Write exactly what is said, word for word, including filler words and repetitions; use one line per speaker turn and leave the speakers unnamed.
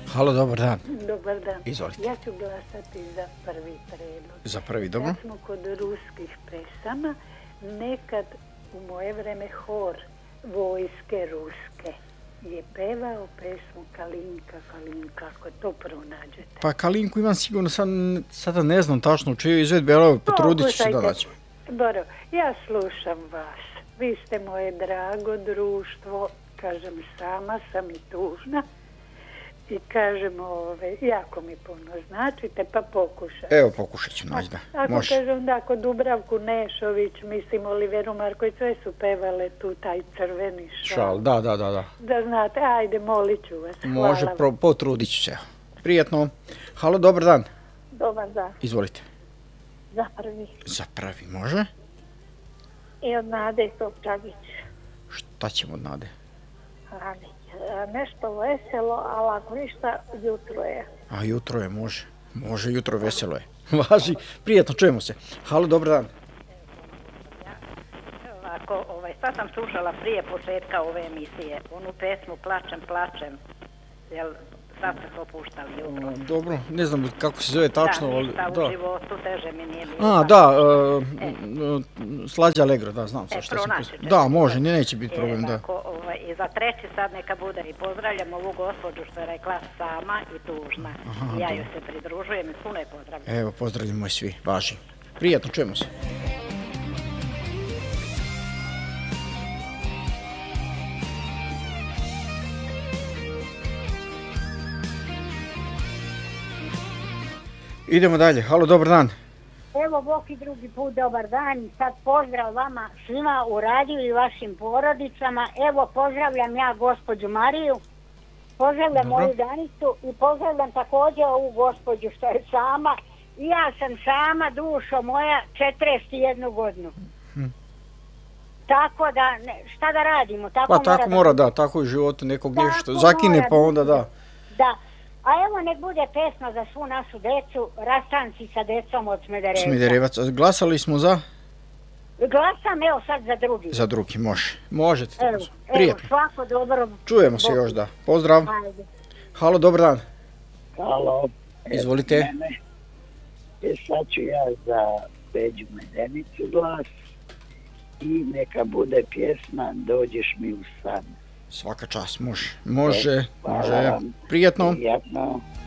Halo, dobar dan.
Dobar dan.
Izvolite.
Ja ću glasati za prvi predlog.
Za prvi, dobro.
Ja smo kod ruskih pesama, nekad u moje vreme hor vojske ruske je pevao pesmu Kalinka, Kalinka, ako to pronađete.
Pa Kalinku imam sigurno, sad, sada ne znam tačno u čiju izvedbi, ali potrudit ću se da naći.
Dobro, ja slušam vas. Vi ste moje drago društvo, kažem sama sam i tužna. I kažem, ove, jako mi puno značite, pa pokušaj.
Evo, pokušat ću naći, da.
Ako
Može.
kažem da, kod Dubravku Nešović, mislim Oliveru Marković, sve su pevale tu taj crveni šal.
Šal, da, da, da, da.
Da znate, ajde, molit ću vas. Hvala.
Može, pro, potrudit ću se. Prijetno. Halo, dobar dan.
Dobar dan.
Izvolite.
Za prvi.
Za prvi, može.
I od Nade Topčagić.
Šta ćemo od Nade?
Ali, nešto veselo, ali ako ništa, jutro je.
A jutro je, može. Može, jutro je veselo je. Važi, prijetno, čujemo se. Halo, dobar dan.
Ovako, ovaj, sad sam slušala prije početka ove emisije, onu pesmu Plačem, plačem, jel sad ste to puštali jutro?
Dobro, ne znam kako se zove tačno,
da,
ali...
ništa u životu teže mi nije bilo.
A, da, uh, e. Slađa Allegro, da, znam sad
e,
što sam
pronaći
pisao. Da, može, ne, neće biti problem, da.
Ovako, ovaj, i za treći sad neka bude i pozdravljam ovu gospođu što je rekla sama i tužna. Aha, ja joj se pridružujem i puno je pozdravljam.
Evo, pozdravljamo i svi, važi. Prijetno, čujemo se. Idemo dalje. Halo, dobar dan.
Evo, Bog i drugi put, dobar dan. Sad pozdrav vama svima u radiju i vašim porodicama. Evo, pozdravljam ja gospođu Mariju, pozdravljam
Dobro.
moju Danicu i pozdravljam također ovu gospođu što je sama. I ja sam sama, dušo moja, četrdeset jednu godinu.
Hm.
Tako da, ne, šta da radimo? Tako
Pa tako
mora,
mora, da, tako je u životu nekog
Tako
nešto zakine,
mora
pa onda da.
Da. A evo nek bude pesma za svu našu decu, Rastanci sa decom od Smederevca.
Smederevac, glasali smo za?
Glasam, evo sad za drugi.
Za drugi, može. Možete.
Evo, evo,
Prijetno.
svako dobro.
Čujemo se još, da. Pozdrav.
Ajde.
Halo, dobar dan.
Halo.
Izvolite.
Mene. E, sad ću ja za Peđu Medenicu glas i neka bude pjesma Dođeš mi u san.
Svaka čast, može. Može,
Hvala
može.
vam.
Prijetno.
Prijetno.